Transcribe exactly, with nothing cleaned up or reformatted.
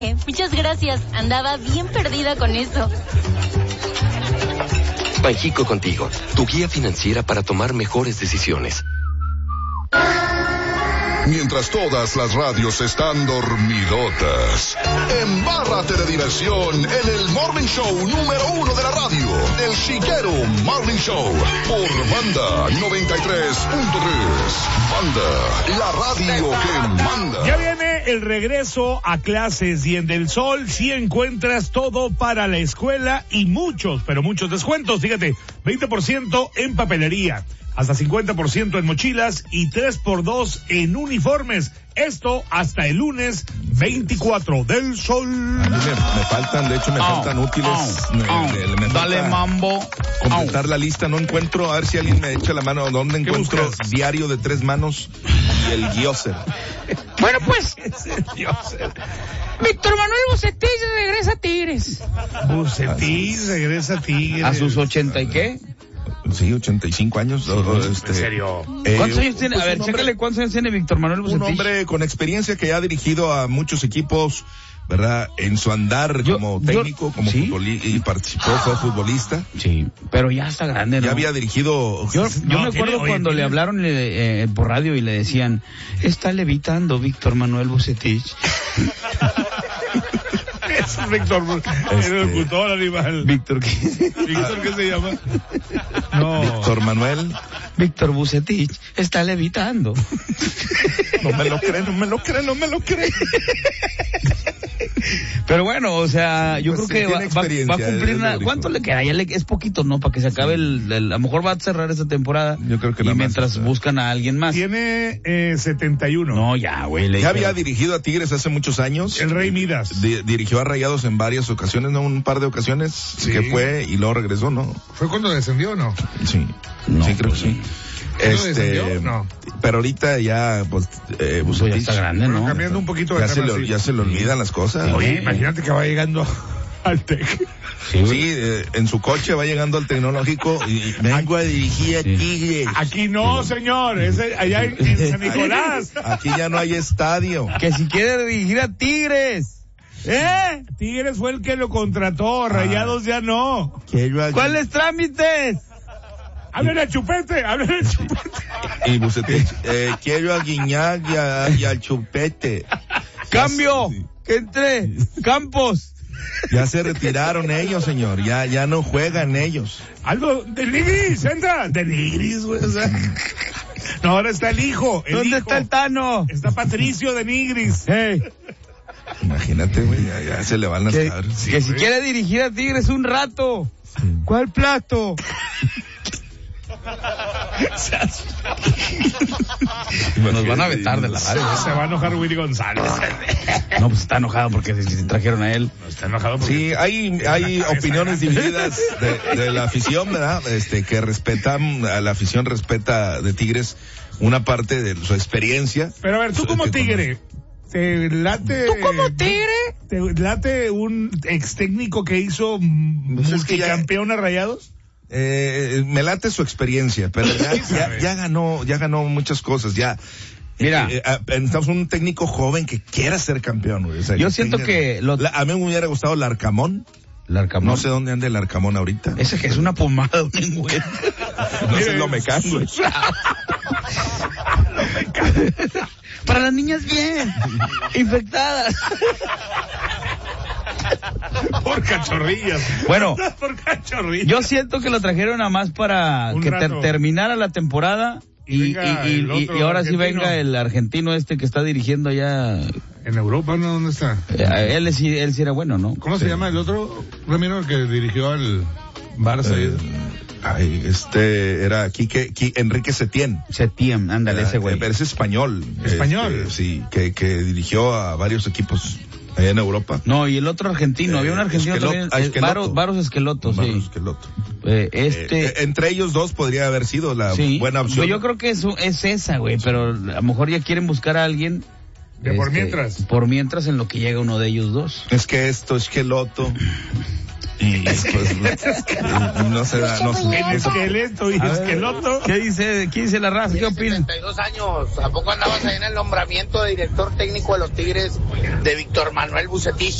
Muchas gracias, andaba bien perdida con eso. Banjico Contigo, tu guía financiera para tomar mejores decisiones. Mientras todas las radios están dormidotas, embárrate de diversión en el Morning Show número uno de la radio, El Chiquero Morning Show, por Banda noventa y tres punto tres. Banda, la radio que manda. Ya viene el regreso a clases y en Del Sol sí encuentras todo para la escuela y muchos, pero muchos descuentos. Fíjate, veinte por ciento en papelería, hasta cincuenta por ciento en mochilas y tres por dos en uniformes. Esto hasta el lunes veinticuatro. Del Sol. A mí me, me faltan, de hecho me oh, faltan útiles. Oh, me, oh, me, me dale falta mambo. Completar Oh. la lista, no encuentro, a ver si alguien me echa la mano, ¿dónde encuentro buscas? Diario de Tres Manos y el Gioser? Bueno, pues, Víctor Manuel Bucetich regresa a Tigres. Bucetich regresa a Tigres. ¿A sus ochenta y qué? Sí, ochenta y cinco años. Sí, o, ¿en este, serio? eh, ¿Cuántos años tiene? pues A ver, un hombre- chécale cuántos años tiene Víctor Manuel Bucetich. Un hombre con experiencia que ya ha dirigido a muchos equipos, ¿verdad? En su andar Yo- como yo- técnico, como ¿sí? futboli- y participó, fue futbolista. Sí, pero ya está grande, ¿no? Ya había dirigido. Yo, yo No, me acuerdo tiene- oye, cuando tiene- le hablaron eh, eh, por radio y le decían, está levitando Víctor Manuel Bucetich. Es Víctor, Este- el locutor animal. Víctor, ¿qué? ¿Víctor qué se llama? No. Víctor Manuel. Víctor Bucetich está levitando. No me lo cree, no me lo cree, no me lo cree. Pero bueno, o sea, yo Pues creo sí, que va, tiene va- experiencia, va a cumplir es una... lo ¿Cuánto único. le queda? Ya le, es poquito, ¿no? Para que se acabe el, el- A lo mejor va a cerrar esta temporada. Yo creo que Y nada más, mientras o sea. buscan a alguien más. Tiene eh, setenta y uno. No, ya, güey. le Ya dijeron- había dirigido a Tigres hace muchos años. El Rey Midas. Di- dirigió a Rayados en varias ocasiones, ¿no? Un par de ocasiones Sí. que fue y luego regresó, ¿no? ¿Fue cuando descendió o no? Sí. No, sí, creo pues que sí. sí. ¿Cuándo Este, descendió? No. pero ahorita ya, pues, eh, Pues ya Bucetich, está grande, ¿no? Cambiando un poquito de ya, se tema, le, sí. ya se le olvidan las cosas. Oye, imagínate que va llegando al T E C. Sí, Sí, eh, en su coche va llegando al tecnológico y vengo a dirigir a Sí. Tigres. Aquí no, señor. Es allá en, en San Nicolás. Aquí ya no hay estadio. Que si quiere dirigir a Tigres. ¿Eh? Tigres fue el que lo contrató. Rayados ya no. Quiero a- ¿Cuáles trámites? Háblale al Chupete. Háblale al Chupete. Y Bucetich, eh, quiero a Guiñac y, a- y al Chupete. Cambio. Sí. Que entre. Campos. Ya se retiraron ellos, señor. Ya, ya no juegan ellos. Algo de Nigris, entra. De Nigris, güey. O sea. No, ahora está el hijo. El ¿Dónde hijo. está el Tano? Está Patricio de Nigris. Hey, Imagínate, güey, ya, ya se le van las que, cabras. que si quiere dirigir a Tigres un rato. ¿Cuál plato? Nos van a vetar de la radio. Se va a enojar Willy González. No, pues está enojado porque se, se trajeron a él. Está enojado porque... Sí, hay, hay opiniones divididas de, de la afición, ¿verdad? Este, que respetan, a la afición respeta de Tigres una parte de su experiencia. Pero a ver, tú Que como conoce. tigre, ¿te late... ¿Tú como tigre? ¿Te late un ex técnico que hizo Pues es que ya- multicampeón a Rayados? Eh, me late su experiencia, pero ya, ya, ya ganó, ya ganó muchas cosas, ya. Mira. Eh, eh, necesitamos un técnico joven que quiera ser campeón, güey. O sea, Yo siento tenga- que lo- La- a mí me hubiera gustado el Arcamón. Larcamón. No sé dónde anda el Arcamón ahorita. Ese que es una pomada, un engüe. No sé, lo me canso. Para las niñas bien. Infectadas. Por cachorrillas. Bueno, Por cachorrillas. yo siento que lo trajeron nada más para Un que ter- rato. terminara la temporada Y y, venga y- y- el otro y ahora sí argentino. venga el argentino este que está dirigiendo allá. En Europa, ¿no? ¿Dónde está? Eh, él, sí, él sí era bueno, ¿no? ¿Cómo se llama el otro, Ramiro, que dirigió al Barça? Eh, ay, este era Quique, Qui- Enrique Setién. Setién, ándale, ese güey. Eh, pero es español. ¿Español? Este, sí, que, que dirigió a varios equipos allá en Europa. No, y el otro argentino, había un Eh, argentino Esqueloto, también, ah, eh, Esqueloto. Varos, Varos Esqueloto, Vamos, sí. Esqueloto. Eh, este... Eh, entre ellos dos podría haber sido la sí, buena opción. pues yo creo que eso es esa, güey, pero a lo mejor ya quieren buscar a alguien. De por este, mientras. Por mientras en lo que llega uno de ellos dos. Es que esto, Esqueloto, y pues no, no se da, no se El esqueleto y esqueloto. ¿Qué dice, qué dice la raza? ¿Qué opina? setenta y dos años, ¿a poco andabas ahí en el nombramiento de director técnico de los Tigres de Víctor Manuel Bucetich?